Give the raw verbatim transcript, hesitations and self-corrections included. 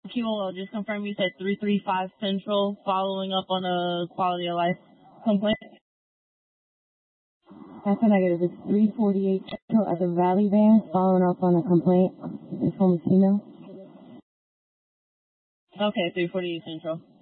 Kilo, just confirm you said three three five Central, following up on a quality of life complaint. That's a negative. It's three forty-eight Central at the Valley Band, following up on a complaint. This home is female. Okay, three forty-eight Central.